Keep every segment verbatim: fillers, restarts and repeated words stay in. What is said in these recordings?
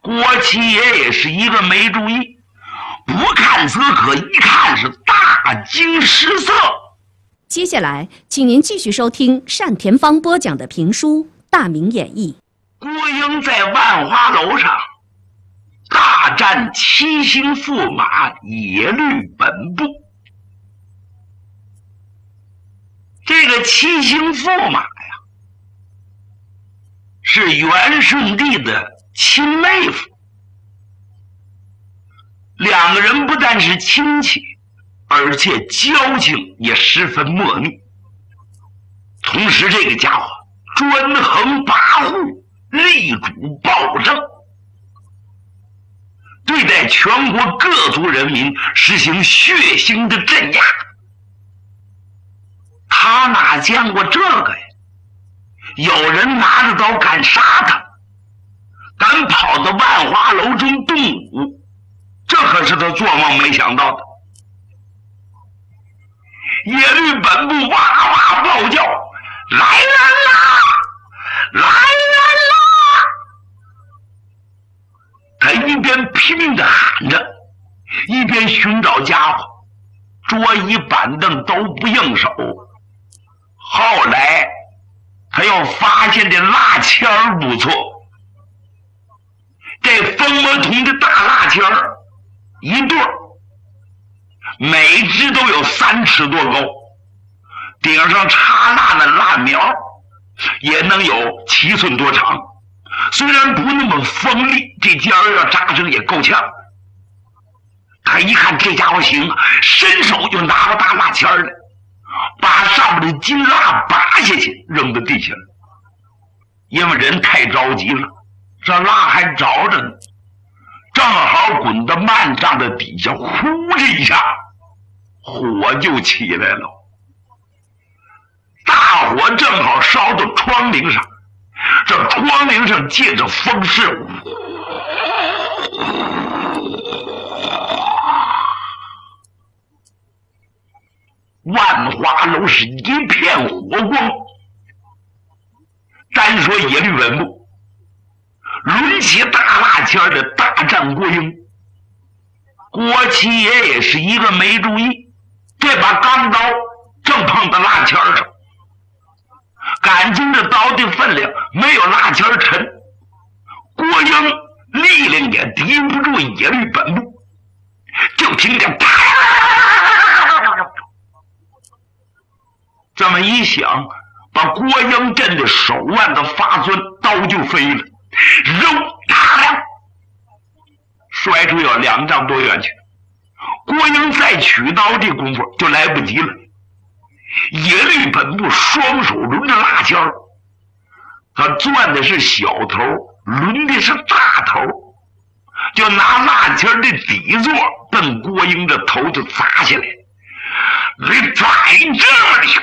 郭七爷也是一个没注意，不看则可，一看是大惊失色。 接下来，请您继续收听单田芳播讲的评书《大明演义》。 郭英在万花楼上大战七星驸马野律本部。这个七星驸马呀，是元顺帝的亲妹夫，两个人不但是亲戚，而且交情也十分莫逆。同时这个家伙专横跋扈，力主暴政，对待全国各族人民实行血腥的镇压。他哪见过这个呀？有人拿着刀敢杀他，敢跑到万花楼中动武，这可是他做梦没想到的。野律本部哇哇暴叫：“来人啦！来人啦！”他一边拼命地喊着，一边寻找家伙，桌椅板凳都不应手。后来他又发现这蜡签儿不错，这风魔筒的大蜡签儿一对儿，每只都有三尺多高，顶上插蜡的蜡苗也能有七寸多长。虽然不那么锋利，这尖儿要扎成也够呛。他一看这家伙行啊，伸手就拿过大蜡签儿来，把上面的金蜡拔下去扔到地下了。因为人太着急了，这蜡还着着呢，正好滚到幔帐的底下，呼的一下，火就起来了。大火正好烧到窗棂上，这窗棂上借着风势，万花楼是一片火光。单说野律本部抡起大蜡签的大战郭英，郭七爷也是一个没注意，这把钢刀正碰到蜡签上，感情这刀的分量没有蜡签沉，郭英力量也敌不住野律本部，就听见啪，这么一响，把郭英震的手腕子发酸，刀就飞了，肉大量摔出有两丈多远去。郭英再取刀的功夫就来不及了，野律本部双手抡着蜡签，他攥的是小头，抡的是大头，就拿蜡签的底座奔郭英的头就砸下来。你在这里！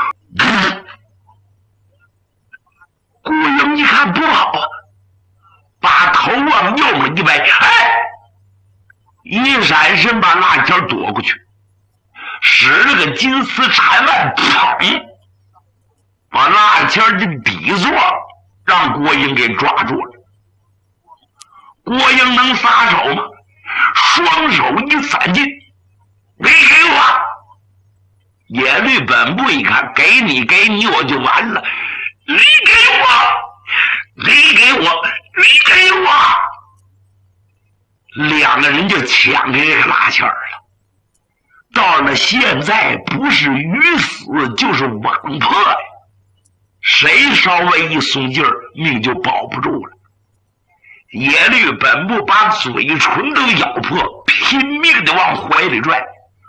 郭英一看不好啊，把头往右边一歪，哎，一闪身把蜡签躲过去，使了个金丝缠腕，砰，把蜡签的底座让郭英给抓住了。郭英能撒手吗？双手一散劲，你给我！野律本部一看，给你给你我就完了，你给我，你给我，你给我，两个人就抢这个蜡签了。到了现在，不是鱼死就是网破呀，谁稍微一松劲儿，命就保不住了。野律本部把嘴唇都咬破，拼命的往怀里拽。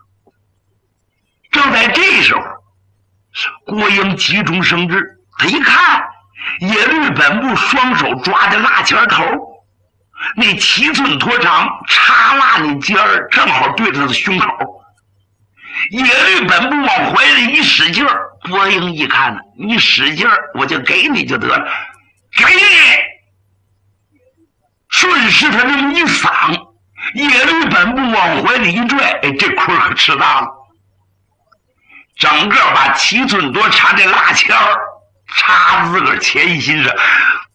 正在这时候，郭英急中生智，他一看野律本部双手抓着蜡签头，那七寸多长插蜡那尖儿正好对着他的胸口。野律本部往怀里一使劲儿，郭英一看呢，你使劲儿我就给你就得了，给你！顺势他这么一搡，野律本部往怀里一拽，哎，这亏可吃大了。整个把七寸多长这蜡签儿插自个儿前心上，